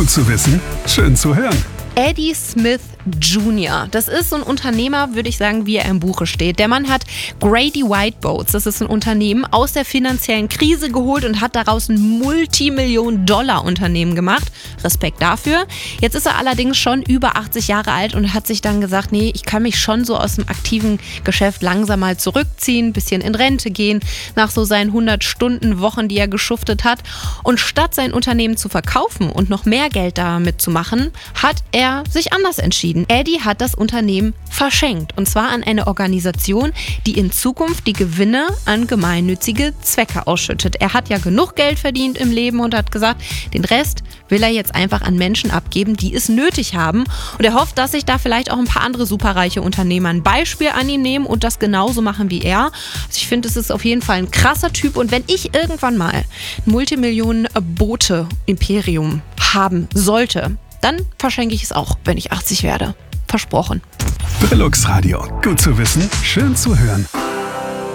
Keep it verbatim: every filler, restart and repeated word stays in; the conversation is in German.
Gut zu wissen, schön zu hören. Eddie Smith Junior Das ist so ein Unternehmer, würde ich sagen, wie er im Buche steht. Der Mann hat Grady White Boats, das ist ein Unternehmen, aus der finanziellen Krise geholt und hat daraus ein Multimillion-Dollar-Unternehmen gemacht. Respekt dafür. Jetzt ist er allerdings schon über achtzig Jahre alt und hat sich dann gesagt, nee, ich kann mich schon so aus dem aktiven Geschäft langsam mal zurückziehen, ein bisschen in Rente gehen, nach so seinen hundert-Stunden-Wochen, die er geschuftet hat. Und statt sein Unternehmen zu verkaufen und noch mehr Geld damit zu machen, hat er sich anders entschieden. Eddie hat das Unternehmen verschenkt, und zwar an eine Organisation, die in Zukunft die Gewinne an gemeinnützige Zwecke ausschüttet. Er hat ja genug Geld verdient im Leben und hat gesagt, den Rest will er jetzt einfach an Menschen abgeben, die es nötig haben. Und er hofft, dass sich da vielleicht auch ein paar andere superreiche Unternehmer ein Beispiel an ihm nehmen und das genauso machen wie er. Also ich finde, es ist auf jeden Fall ein krasser Typ. Und wenn ich irgendwann mal ein Multimillionen-Boote-Imperium haben sollte, dann verschenke ich es auch, wenn ich achtzig werde. Versprochen. Brillux Radio. Gut zu wissen, schön zu hören.